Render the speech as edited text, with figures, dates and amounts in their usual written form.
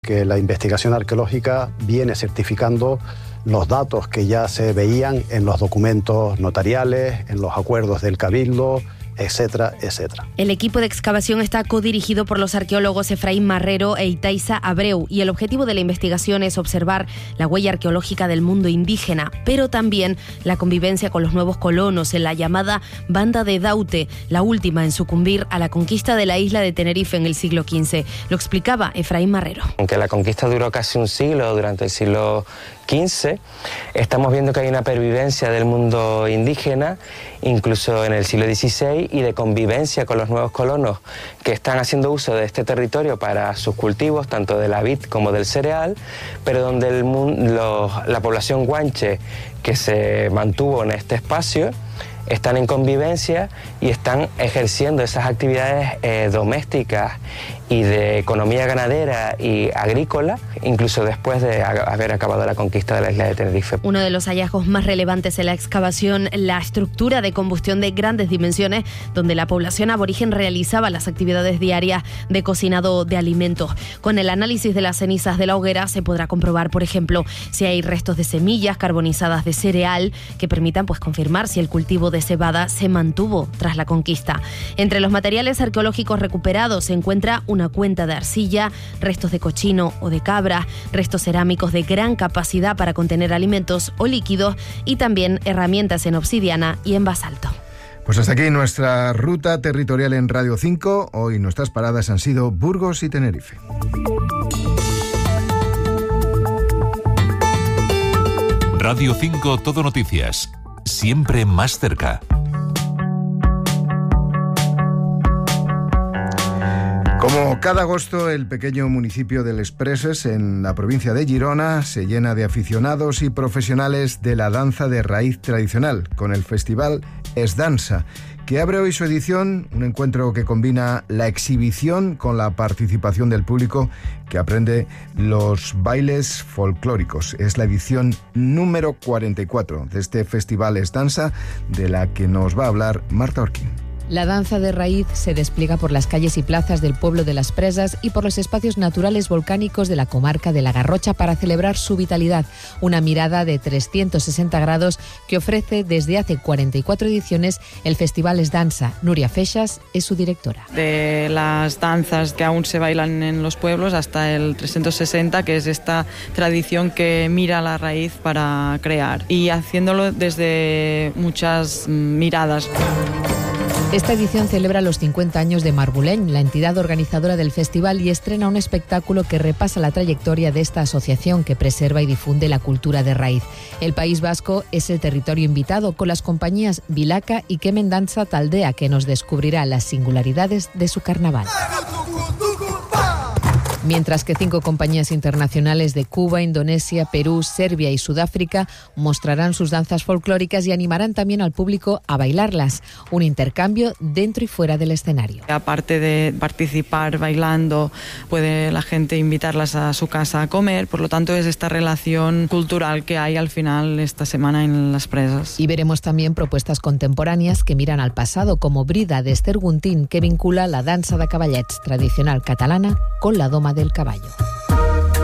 Que la investigación arqueológica viene certificando los datos que ya se veían en los documentos notariales, en los acuerdos del Cabildo, etcétera, etcétera. El equipo de excavación está codirigido por los arqueólogos Efraín Marrero e Itaiza Abreu y el objetivo de la investigación es observar la huella arqueológica del mundo indígena, pero también la convivencia con los nuevos colonos en la llamada Banda de Daute, la última en sucumbir a la conquista de la isla de Tenerife en el siglo XV. Lo explicaba Efraín Marrero. Aunque la conquista duró casi un siglo, durante el siglo XV, estamos viendo que hay una pervivencia del mundo indígena, incluso en el siglo XVI, y de convivencia con los nuevos colonos que están haciendo uso de este territorio para sus cultivos, tanto de la vid como del cereal, pero donde la población guanche que se mantuvo en este espacio están en convivencia y están ejerciendo esas actividades domésticas y de economía ganadera y agrícola, incluso después de haber acabado la conquista de la isla de Tenerife. Uno de los hallazgos más relevantes en la excavación, la estructura de combustión de grandes dimensiones, donde la población aborigen realizaba las actividades diarias de cocinado de alimentos. Con el análisis de las cenizas de la hoguera se podrá comprobar, por ejemplo, si hay restos de semillas carbonizadas de cereal que permitan confirmar si el cultivo de cebada se mantuvo tras la conquista. Entre los materiales arqueológicos recuperados se encuentra una cuenta de arcilla, restos de cochino o de cabra, restos cerámicos de gran capacidad para contener alimentos o líquidos y también herramientas en obsidiana y en basalto. Pues hasta aquí nuestra ruta territorial en Radio 5. Hoy nuestras paradas han sido Burgos y Tenerife. Radio 5 Todo Noticias. Siempre más cerca. Como cada agosto, el pequeño municipio del Expreses, en la provincia de Girona, se llena de aficionados y profesionales de la danza de raíz tradicional, con el festival Es Dansa, que abre hoy su edición, un encuentro que combina la exhibición con la participación del público que aprende los bailes folclóricos. Es la edición número 44 de este festival Es Dansa, de la que nos va a hablar Marta Orquín. La danza de raíz se despliega por las calles y plazas del pueblo de Las Presas y por los espacios naturales volcánicos de la comarca de La Garrocha para celebrar su vitalidad. Una mirada de 360 grados que ofrece desde hace 44 ediciones el Festival Es Dansa. Nuria Feixas es su directora. De las danzas que aún se bailan en los pueblos hasta el 360, que es esta tradición que mira la raíz para crear y haciéndolo desde muchas miradas. Esta edición celebra los 50 años de Marbuleny, la entidad organizadora del festival, y estrena un espectáculo que repasa la trayectoria de esta asociación que preserva y difunde la cultura de raíz. El País Vasco es el territorio invitado, con las compañías Vilaca y Kemen Danza Taldea, que nos descubrirá las singularidades de su carnaval. Mientras que 5 compañías internacionales de Cuba, Indonesia, Perú, Serbia y Sudáfrica mostrarán sus danzas folclóricas y animarán también al público a bailarlas. Un intercambio dentro y fuera del escenario. Aparte de participar bailando, puede la gente invitarlas a su casa a comer. Por lo tanto, es esta relación cultural que hay al final esta semana en Las Presas. Y veremos también propuestas contemporáneas que miran al pasado, como Brida de Esther Guntín, que vincula la dansa de cavallets tradicional catalana con la doma del caballo.